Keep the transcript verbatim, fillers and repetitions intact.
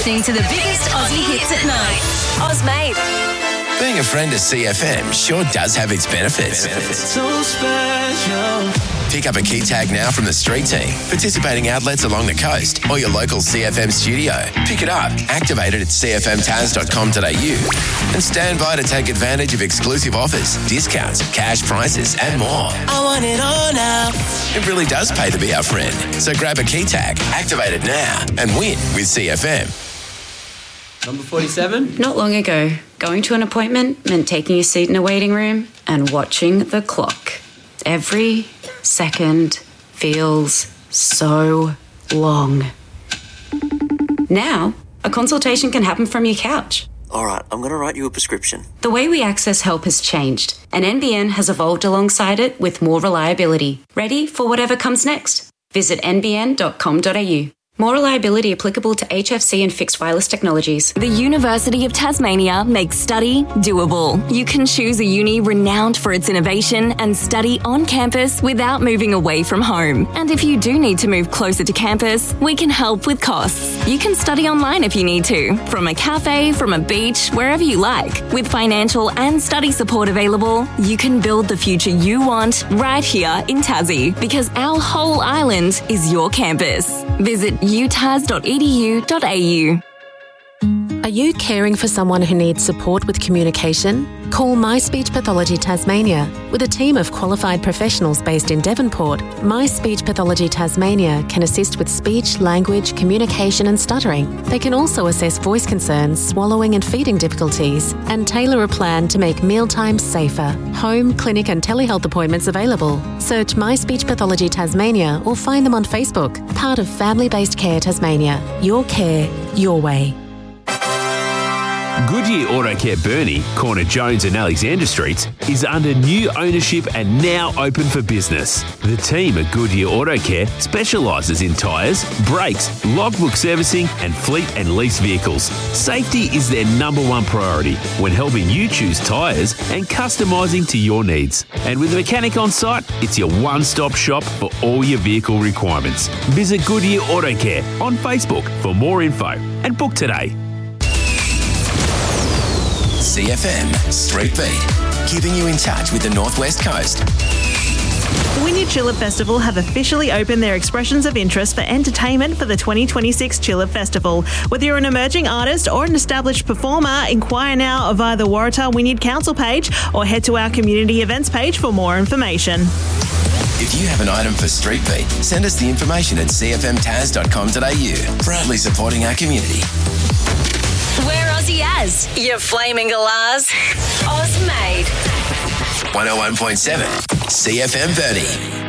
listening to the biggest Aussie hits at night. Ozmade. Being a friend of C F M sure does have its benefits. So special. Pick up a key tag now from the street team, participating outlets along the coast, or your local C F M studio. Pick it up, activate it at c f m taz dot com dot a u, and stand by to take advantage of exclusive offers, discounts, cash prizes, and more. I want it all now. It really does pay to be our friend. So grab a key tag, activate it now, and win with C F M. Number forty-seven. Not long ago, going to an appointment meant taking a seat in a waiting room and watching the clock. Every second feels so long. Now, a consultation can happen from your couch. All right, I'm going to write you a prescription. The way we access help has changed, and N B N has evolved alongside it with more reliability. Ready for whatever comes next? Visit n b n dot com dot a u. More reliability applicable to H F C and fixed wireless technologies. The University of Tasmania makes study doable. You can choose a uni renowned for its innovation and study on campus without moving away from home. And if you do need to move closer to campus, we can help with costs. You can study online if you need to, from a cafe, from a beach, wherever you like. With financial and study support available, you can build the future you want right here in Tassie, because our whole island is your campus. Visit u tas dot e d u dot a u. Are you caring for someone who needs support with communication? Call My Speech Pathology Tasmania. With a team of qualified professionals based in Devonport, My Speech Pathology Tasmania can assist with speech, language, communication and stuttering. They can also assess voice concerns, swallowing and feeding difficulties, and tailor a plan to make mealtimes safer. Home, clinic and telehealth appointments available. Search My Speech Pathology Tasmania or find them on Facebook. Part of Family-Based Care Tasmania. Your care, your way. Goodyear Auto Care Burnie, corner Jones and Alexander Streets, is under new ownership and now open for business. The team at Goodyear Auto Care specialises in tyres, brakes, logbook servicing and fleet and lease vehicles. Safety is their number one priority when helping you choose tyres and customising to your needs. And with a mechanic on site, it's your one-stop shop for all your vehicle requirements. Visit Goodyear Auto Care on Facebook for more info and book today. C F M Street Beat, keeping you in touch with the Northwest Coast. The Wynyard Chillip Festival have officially opened their expressions of interest for entertainment for the twenty twenty-six Chillip Festival. Whether you're an emerging artist or an established performer, inquire now via the Waratah Wynyard Council page or head to our community events page for more information. If you have an item for Street Beat, send us the information at c f m taz dot com dot a u. Proudly supporting our community. We're Aussie as your flaming galahs. Ozmade. one oh one point seven C F M thirty.